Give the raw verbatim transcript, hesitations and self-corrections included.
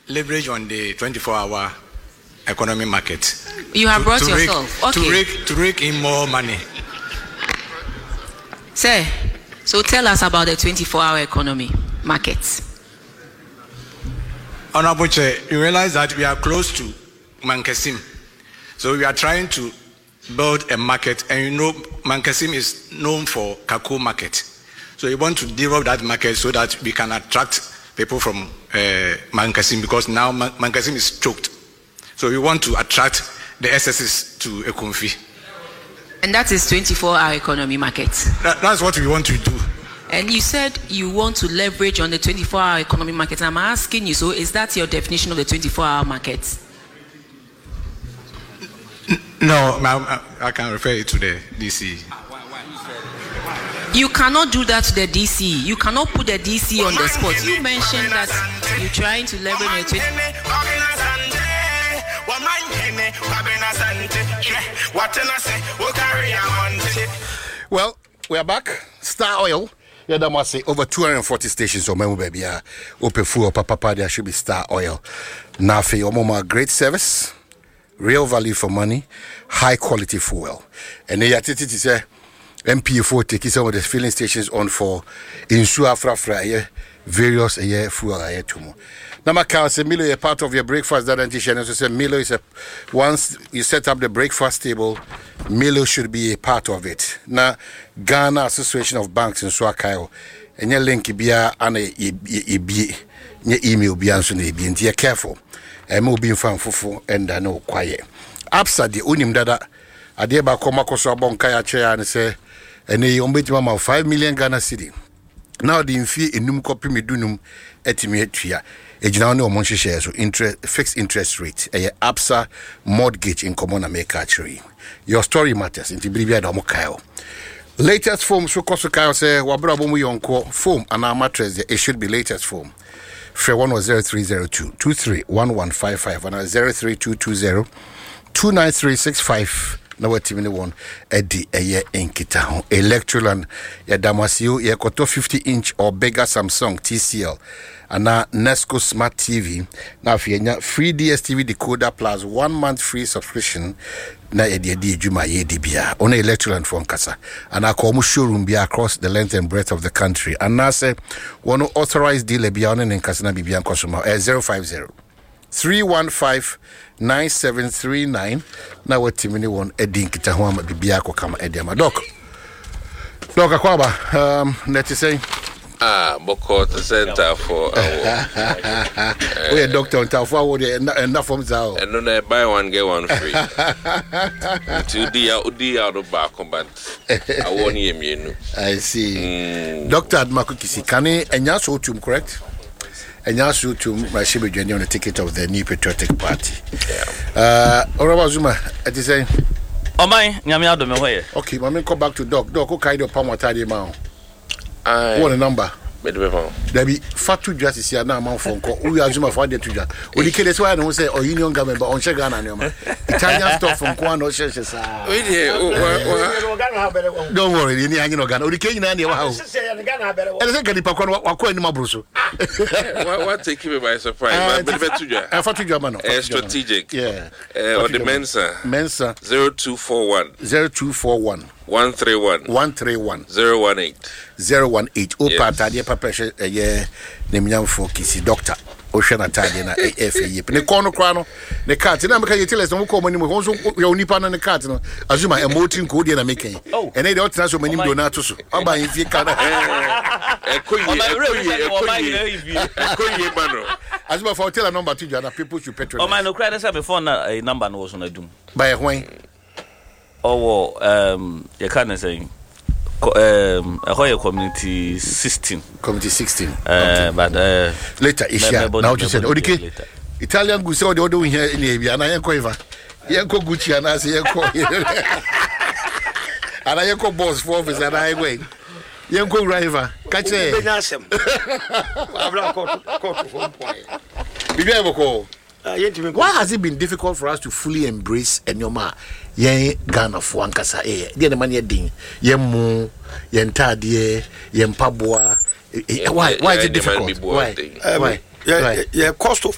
leverage on the twenty-four hour economy market. You have to, brought to yourself. Rake, okay. To rake, to rake in more money. Sir, so tell us about the twenty-four hour economy market. Honorable Chair, you realize that we are close to Mankasim. So we are trying to build a market, and you know Mankasim is known for Kako market. So we want to develop that market so that we can attract people from uh, Mankasim, because now Man- Mankasim is choked. So we want to attract the S S S to Ekonfi. And that is twenty-four hour economy market. That, that's what we want to do. And you said you want to leverage on the twenty-four hour economy market. I'm asking you, so is that your definition of the twenty-four hour market? No, I, I can refer it to the D C. You cannot do that to the D C. You cannot put the D C on the spot. You mentioned that you're trying to leverage on the twenty-four hour. Well, we are back. Star Oil. Yeah, that must say over two hundred forty stations. So, my baby, yeah, open full papa. There should be Star Oil. Now, for your mama, great service, real value for money, high quality fuel. And the attitude is a M P four taking some of the filling stations on for insure fra fra yeah, various yeah, fuel yeah, tomorrow. Now, my car say Milo is part of your breakfast. That anti so say Milo is a once you set up the breakfast table, Milo should be a part of it. Now, Ghana Association of Banks in Swakayo, and your link bia and a your email be answered. Be and careful. And more being found for and I know quiet. Absa the unim dada. I dare back come across a bonkaya chair and say, and they umbit mama five million Ghana city. Now the infi enum copy me dunum etimetria. Ejina no monshi share so interest fixed interest rate. A Absa mortgage in common America actually. Your story matters in Tibribia Domokayo. Latest foam so Kosukayo say wabra bomu yonko foam and our mattress it should be latest foam. Fre one was zero three zero two two three one one five five and zero three two two zero two nine three six five. Now what team one Eddie a year in Kita Electroland ya Damasio ya koto fifty inch or bigger Samsung T C L and now Nesco Smart T V. Now if you free D S T V decoder plus one month free subscription na Eddie Di Juma ye dibia on Electroland from Kasa and I call showroom be across the length and breadth of the country and now say one authorized dealer be on in Kasana Bibian customer uh, zero five zero three one five nine seven three nine. Now what Timini won Eddie Kitahoma Bibiako Kama Ediama Doc. Doc Akwaba, um, let you say. Ah, Boko Center for we a doctor on Tafa would enough from Zao. And then I buy one, get one free. To the Udi out of back, but I won't hear me. I see. Doctor Admakukisi, Kane, and Yasu, correct? And also to Mashibi Jenny on the ticket of the New Patriotic Party. Uh, Oraba Zuma, at the same. Oh, my, Yamiado me. Okay, my man, come back to Doc. Doc, who kind of Pamatadi Mao? I want a number. There be Fatu Justice here now, man, from who are Zuma for the two. When you kill this one, I say, or Union government, but on Shagana, Italian stuff from Kwano Churches. Don't worry, you need to go. The King and your house. And I think I put what quite Mabruso. What take you by surprise? I thought you German. Strategic. Yeah. Or the Mensa. Mensa. zero two four one. zero two four one. one three one. one three one. zero one eight. zero one eight. Opa, Tadia Papa, a year, Nemian for Kissy Doctor. Ocean Italian, A F A. The corner crown, the cat. And I'm going to tell us no common also your Nipan and the cat. Azuma, a motin code in a making. And they don't transfer many donatos. How about if you can? Azuma, for tell a number to you, and people should petrol. Oh, my no credit before a number was on a doom. By a way. Oh, um, you can't say. Um, a community sixteen. Community sixteen. Uh, but uh, later, Isha. Now you said, okay, Italian goose, all they're doing here in Libya, and I am Coiva. Yanko Gucci, and I say, and I am boss for office, and I wait. Yanko driver, catch it. Why has it been difficult for us to fully embrace Enyoma? Yen Ghana for Ankasa eh. The money ding. Yen mu, yen tadie, yen pabwa. Why? Why is it difficult? Why? Why? Yeah, yeah. Cost of